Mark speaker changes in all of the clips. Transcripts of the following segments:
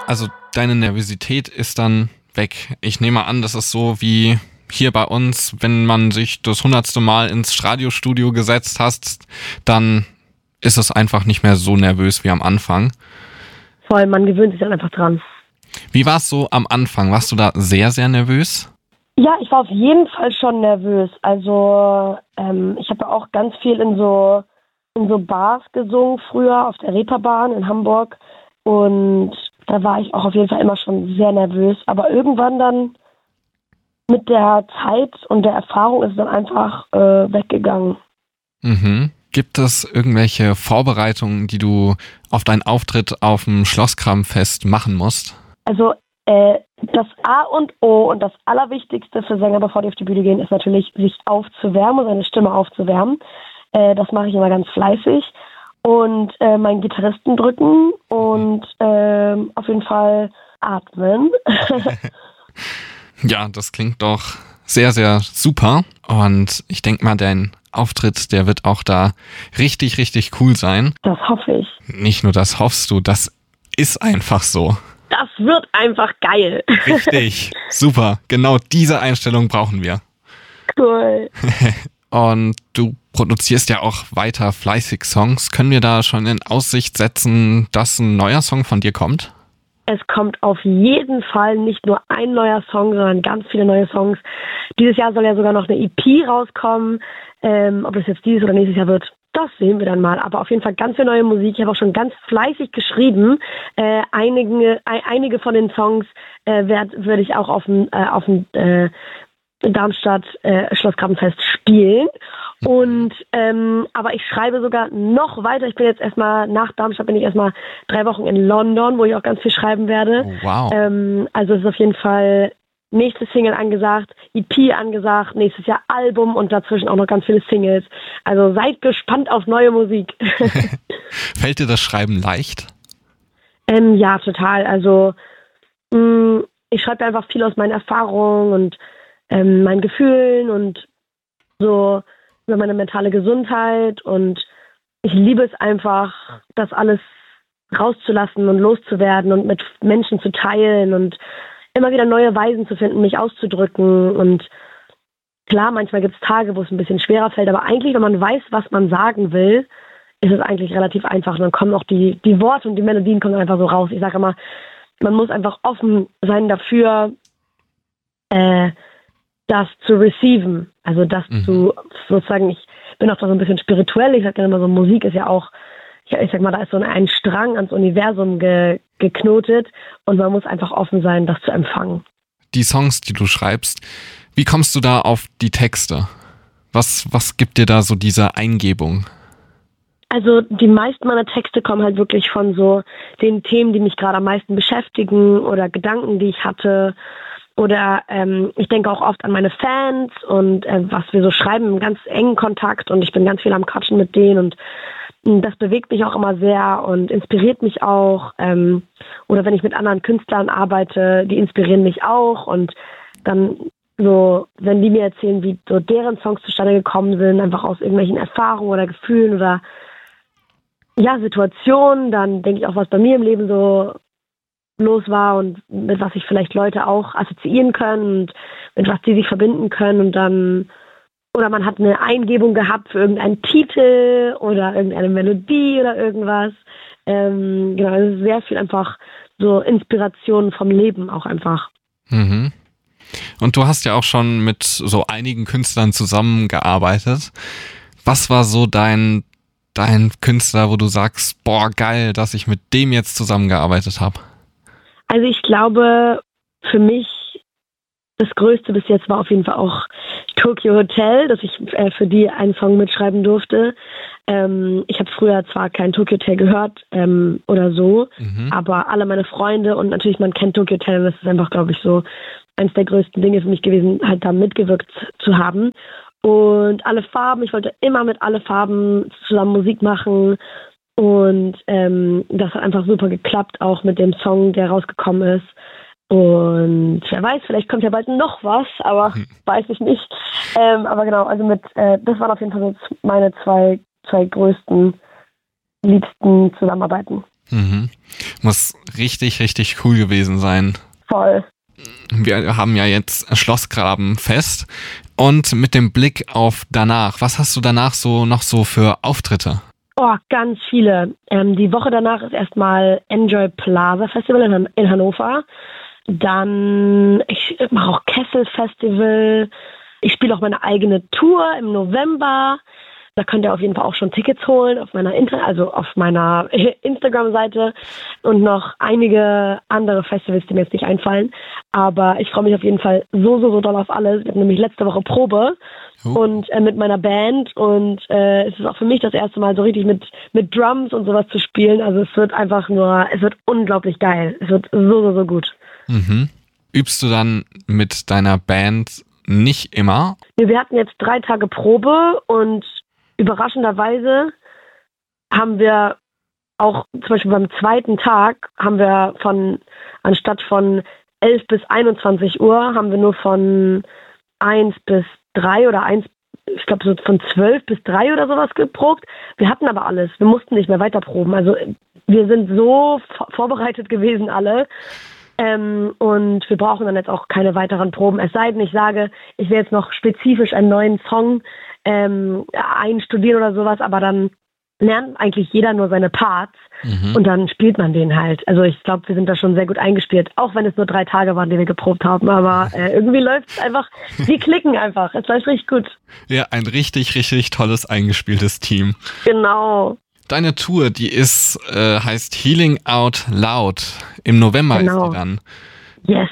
Speaker 1: Also deine Nervosität ist dann weg. Ich nehme an, das ist so wie hier bei uns, wenn man sich das 100. Mal ins Radiostudio gesetzt hat, dann ist es einfach nicht mehr so nervös wie am Anfang.
Speaker 2: Voll, man gewöhnt sich dann einfach dran.
Speaker 1: Wie war es so am Anfang? Warst du da sehr, sehr nervös?
Speaker 2: Ja, ich war auf jeden Fall schon nervös. Also ich habe auch ganz viel in so Bars gesungen früher auf der Reeperbahn in Hamburg. Und da war ich auch auf jeden Fall immer schon sehr nervös. Aber irgendwann dann mit der Zeit und der Erfahrung ist es dann einfach weggegangen.
Speaker 1: Mhm. Gibt es irgendwelche Vorbereitungen, die du auf deinen Auftritt auf dem Schlosskramfest machen musst?
Speaker 2: Also das A und O und das Allerwichtigste für Sänger, bevor die auf die Bühne gehen, ist natürlich, sich aufzuwärmen und seine Stimme aufzuwärmen. Das mache ich immer ganz fleißig. Und meinen Gitarristen drücken und auf jeden Fall atmen.
Speaker 1: Ja, das klingt doch sehr, sehr super. Und ich denke mal, dein Auftritt, der wird auch da richtig, richtig cool sein.
Speaker 2: Das hoffe ich.
Speaker 1: Nicht nur das hoffst du, das ist einfach so.
Speaker 2: Das wird einfach geil.
Speaker 1: Richtig, super. Genau diese Einstellung brauchen wir.
Speaker 2: Cool.
Speaker 1: Und du produzierst ja auch weiter fleißig Songs. Können wir da schon in Aussicht setzen, dass ein neuer Song von dir kommt?
Speaker 2: Es kommt auf jeden Fall nicht nur ein neuer Song, sondern ganz viele neue Songs. Dieses Jahr soll ja sogar noch eine EP rauskommen. Ob es jetzt dieses oder nächstes Jahr wird, das sehen wir dann mal. Aber auf jeden Fall ganz viel neue Musik. Ich habe auch schon ganz fleißig geschrieben. Einige von den Songs würde ich auch auf dem Darmstadt Schlossgrabenfest spielen. Und aber ich schreibe sogar noch weiter. Ich bin jetzt erstmal nach Darmstadt 3 Wochen in London, wo ich auch ganz viel schreiben werde.
Speaker 1: Oh, wow.
Speaker 2: Also es ist auf jeden Fall nächste Single angesagt, EP angesagt, nächstes Jahr Album und dazwischen auch noch ganz viele Singles. Also seid gespannt auf neue Musik.
Speaker 1: Fällt dir das Schreiben leicht?
Speaker 2: Ja, total. Also ich schreibe einfach viel aus meinen Erfahrungen und meinen Gefühlen und so über meine mentale Gesundheit, und ich liebe es einfach, das alles rauszulassen und loszuwerden und mit Menschen zu teilen und immer wieder neue Weisen zu finden, mich auszudrücken. Und klar, manchmal gibt es Tage, wo es ein bisschen schwerer fällt, aber eigentlich, wenn man weiß, was man sagen will, ist es eigentlich relativ einfach. Und dann kommen auch die Worte und die Melodien kommen einfach so raus. Ich sage immer, man muss einfach offen sein dafür, das zu receiven, also das zu, sozusagen, ich bin auch da so ein bisschen spirituell, ich sage gerne immer so, Musik ist ja auch, ich sag mal, da ist so ein Strang ans Universum geknotet und man muss einfach offen sein, das zu empfangen.
Speaker 1: Die Songs, die du schreibst, wie kommst du da auf die Texte? Was gibt dir da so diese Eingebung?
Speaker 2: Also die meisten meiner Texte kommen halt wirklich von so den Themen, die mich gerade am meisten beschäftigen oder Gedanken, die ich hatte. Oder ich denke auch oft an meine Fans und was wir so schreiben im ganz engen Kontakt, und ich bin ganz viel am Quatschen mit denen, und das bewegt mich auch immer sehr und inspiriert mich auch. Oder wenn ich mit anderen Künstlern arbeite, die inspirieren mich auch, und dann so, wenn die mir erzählen, wie so deren Songs zustande gekommen sind, einfach aus irgendwelchen Erfahrungen oder Gefühlen oder ja, Situationen, dann denke ich auch, was bei mir im Leben so los war und mit was sich vielleicht Leute auch assoziieren können und mit was die sich verbinden können, und dann, oder man hat eine Eingebung gehabt für irgendeinen Titel oder irgendeine Melodie oder irgendwas. Genau, es ist sehr viel einfach so Inspiration vom Leben auch einfach.
Speaker 1: Mhm. Und du hast ja auch schon mit so einigen Künstlern zusammengearbeitet. Was war so dein Künstler, wo du sagst, boah, geil, dass ich mit dem jetzt zusammengearbeitet habe?
Speaker 2: Also ich glaube, für mich das Größte bis jetzt war auf jeden Fall auch Tokyo Hotel, dass ich für die einen Song mitschreiben durfte. Ich habe früher zwar kein Tokyo Hotel gehört oder so, aber alle meine Freunde und natürlich, man kennt Tokyo Hotel, und das ist einfach, glaube ich, so eines der größten Dinge für mich gewesen, halt da mitgewirkt zu haben. Und alle Farben, ich wollte immer mit alle Farben zusammen Musik machen. Und das hat einfach super geklappt, auch mit dem Song, der rausgekommen ist. Und wer weiß, vielleicht kommt ja bald noch was, aber weiß ich nicht. Aber genau, also das waren auf jeden Fall so meine zwei größten, liebsten Zusammenarbeiten.
Speaker 1: Mhm. Muss richtig, richtig cool gewesen sein.
Speaker 2: Voll.
Speaker 1: Wir haben ja jetzt Schlossgrabenfest und mit dem Blick auf danach, was hast du danach so noch so für Auftritte?
Speaker 2: Oh, ganz viele. Die Woche danach ist erstmal Enjoy Plaza Festival in Hannover. Dann, ich mache auch Kessel Festival. Ich spiele auch meine eigene Tour im November. Da könnt ihr auf jeden Fall auch schon Tickets holen auf meiner Instagram-Seite und noch einige andere Festivals, die mir jetzt nicht einfallen. Aber ich freue mich auf jeden Fall so doll auf alles. Wir hatten nämlich letzte Woche Probe und mit meiner Band und es ist auch für mich das erste Mal so richtig mit Drums und sowas zu spielen. Also es wird unglaublich geil. Es wird so gut.
Speaker 1: Mhm. Übst du dann mit deiner Band nicht immer?
Speaker 2: Nee, wir hatten jetzt 3 Tage Probe und überraschenderweise haben wir auch zum Beispiel beim 2. Tag haben wir anstatt von 11 bis 21 Uhr haben wir nur von 1 bis 3 oder ich glaube so von 12 bis 3 oder sowas geprobt. Wir hatten aber alles. Wir mussten nicht mehr weiter proben. Also wir sind so vorbereitet gewesen alle. Und wir brauchen dann jetzt auch keine weiteren Proben. Es sei denn, ich sage, ich will jetzt noch spezifisch einen neuen Song einstudieren oder sowas, aber dann lernt eigentlich jeder nur seine Parts und dann spielt man den halt. Also ich glaube, wir sind da schon sehr gut eingespielt, auch wenn es nur 3 Tage waren, die wir geprobt haben, aber irgendwie läuft es einfach, wir klicken einfach, es läuft richtig gut.
Speaker 1: Ja, ein richtig, richtig tolles eingespieltes Team.
Speaker 2: Genau.
Speaker 1: Deine Tour, die heißt Healing Out Loud. Im November ist die dann.
Speaker 2: Yes.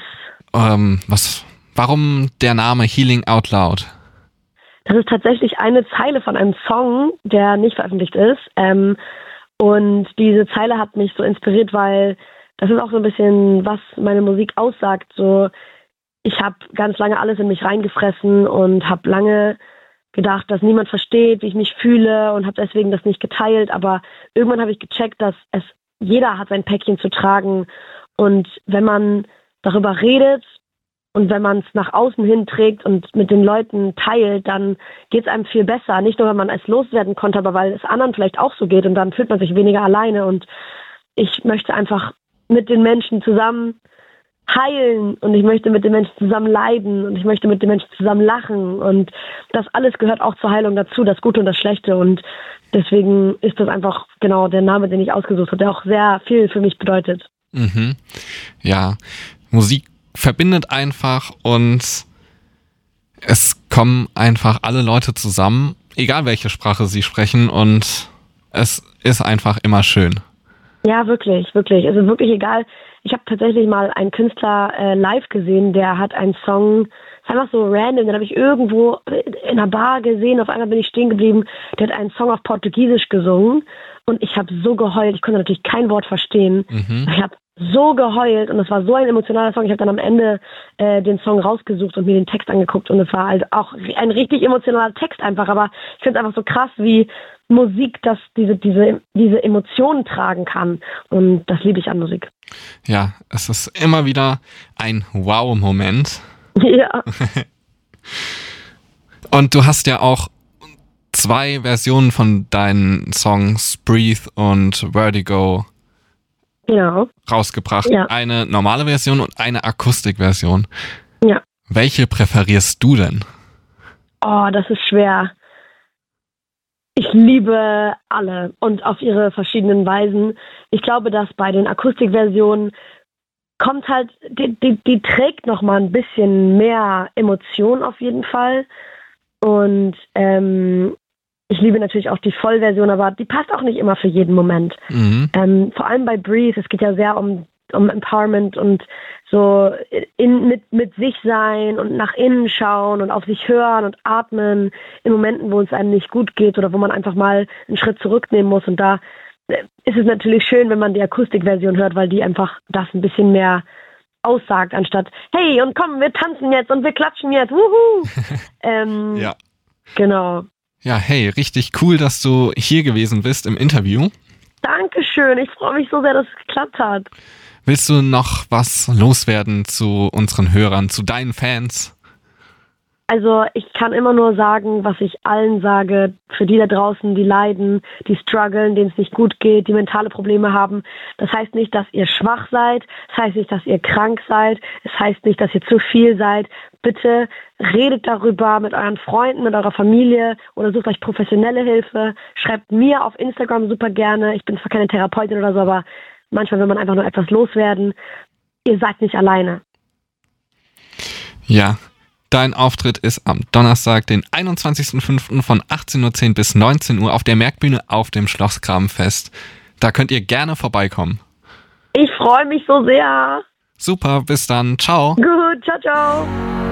Speaker 1: Warum der Name Healing Out Loud?
Speaker 2: Das ist tatsächlich eine Zeile von einem Song, der nicht veröffentlicht ist. Und diese Zeile hat mich so inspiriert, weil das ist auch so ein bisschen, was meine Musik aussagt. So, ich habe ganz lange alles in mich reingefressen und habe lange gedacht, dass niemand versteht, wie ich mich fühle und habe deswegen das nicht geteilt. Aber irgendwann habe ich gecheckt, dass jeder hat sein Päckchen zu tragen. Und wenn man darüber redet und wenn man es nach außen hin trägt und mit den Leuten teilt, dann geht es einem viel besser. Nicht nur, weil man es loswerden konnte, aber weil es anderen vielleicht auch so geht und dann fühlt man sich weniger alleine. Und ich möchte einfach mit den Menschen zusammen heilen und ich möchte mit den Menschen zusammen leiden und ich möchte mit den Menschen zusammen lachen und das alles gehört auch zur Heilung dazu, das Gute und das Schlechte und deswegen ist das einfach genau der Name, den ich ausgesucht habe, der auch sehr viel für mich bedeutet.
Speaker 1: Mhm. Ja, Musik verbindet einfach und es kommen einfach alle Leute zusammen, egal welche Sprache sie sprechen und es ist einfach immer schön.
Speaker 2: Ja, wirklich. Also wirklich egal. Ich habe tatsächlich mal einen Künstler live gesehen, der hat einen Song, ist einfach so random, den habe ich irgendwo in einer Bar gesehen, auf einmal bin ich stehen geblieben, der hat einen Song auf Portugiesisch gesungen und ich habe so geheult, ich konnte natürlich kein Wort verstehen. Ich habe so geheult und es war so ein emotionaler Song. Ich habe dann am Ende den Song rausgesucht und mir den Text angeguckt und es war halt auch ein richtig emotionaler Text einfach, aber ich finde es einfach so krass, wie Musik, dass diese Emotionen tragen kann und das liebe ich an Musik.
Speaker 1: Ja, es ist immer wieder ein Wow-Moment.
Speaker 2: Ja.
Speaker 1: Und du hast ja auch 2 Versionen von deinen Songs Breathe und Vertigo rausgebracht. Ja. Eine normale Version und eine Akustikversion.
Speaker 2: Ja.
Speaker 1: Welche präferierst du denn?
Speaker 2: Oh, das ist schwer. Ich liebe alle und auf ihre verschiedenen Weisen. Ich glaube, dass bei den Akustikversionen kommt halt, die trägt noch mal ein bisschen mehr Emotion auf jeden Fall. Und ich liebe natürlich auch die Vollversion, aber die passt auch nicht immer für jeden Moment. Vor allem bei Breathe, es geht ja sehr um Empowerment und so mit sich sein und nach innen schauen und auf sich hören und atmen in Momenten, wo es einem nicht gut geht oder wo man einfach mal einen Schritt zurücknehmen muss. Und da ist es natürlich schön, wenn man die Akustikversion hört, weil die einfach das ein bisschen mehr aussagt, anstatt hey, und komm, wir tanzen jetzt und wir klatschen jetzt, wuhu!
Speaker 1: Ja.
Speaker 2: Genau.
Speaker 1: Ja, hey, richtig cool, dass du hier gewesen bist im Interview.
Speaker 2: Dankeschön, ich freue mich so sehr, dass es geklappt hat.
Speaker 1: Willst du noch was loswerden zu unseren Hörern, zu deinen Fans?
Speaker 2: Also ich kann immer nur sagen, was ich allen sage, für die da draußen, die leiden, die strugglen, denen es nicht gut geht, die mentale Probleme haben. Das heißt nicht, dass ihr schwach seid, das heißt nicht, dass ihr krank seid, es heißt nicht, dass ihr zu viel seid. Bitte redet darüber mit euren Freunden, mit eurer Familie oder sucht euch professionelle Hilfe. Schreibt mir auf Instagram super gerne. Ich bin zwar keine Therapeutin oder so, aber manchmal will man einfach nur etwas loswerden. Ihr seid nicht alleine.
Speaker 1: Ja, dein Auftritt ist am Donnerstag, den 21.05. von 18.10 Uhr bis 19 Uhr auf der Merkbühne auf dem Schloss Grabenfest. Da könnt ihr gerne vorbeikommen.
Speaker 2: Ich freue mich so sehr.
Speaker 1: Super, bis dann. Ciao.
Speaker 2: Gut, ciao, ciao.